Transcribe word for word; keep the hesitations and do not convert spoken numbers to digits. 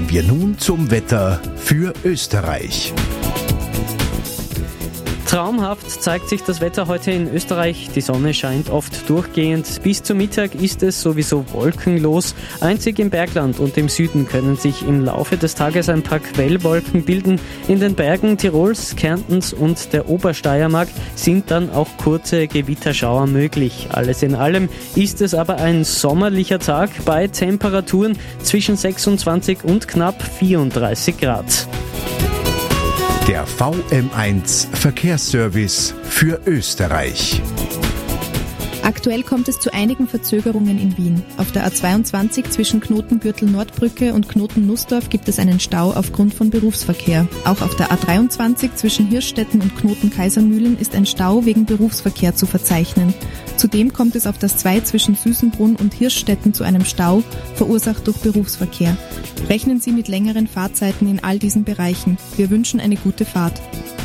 Kommen wir nun zum Wetter für Österreich. Traumhaft zeigt sich das Wetter heute in Österreich. Die Sonne scheint oft durchgehend. Bis zum Mittag ist es sowieso wolkenlos. Einzig im Bergland und im Süden können sich im Laufe des Tages ein paar Quellwolken bilden. In den Bergen Tirols, Kärntens und der Obersteiermark sind dann auch kurze Gewitterschauer möglich. Alles in allem ist es aber ein sommerlicher Tag bei Temperaturen zwischen sechsundzwanzig und knapp vierunddreißig Grad. Der V M eins Verkehrsservice für Österreich. Aktuell kommt es zu einigen Verzögerungen in Wien. Auf der A zweiundzwanzig zwischen Knotengürtel-Nordbrücke und Knoten-Nussdorf gibt es einen Stau aufgrund von Berufsverkehr. Auch auf der A dreiundzwanzig zwischen Hirschstetten und Knoten-Kaisermühlen ist ein Stau wegen Berufsverkehr zu verzeichnen. Zudem kommt es auf das zwei zwischen Süßenbrunn und Hirschstetten zu einem Stau, verursacht durch Berufsverkehr. Rechnen Sie mit längeren Fahrzeiten in all diesen Bereichen. Wir wünschen eine gute Fahrt.